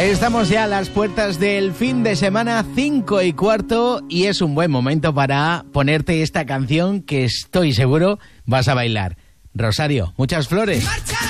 Estamos ya a las puertas del fin de semana, 5:15, y es un buen momento para ponerte esta canción que estoy seguro vas a bailar. Rosario, muchas flores.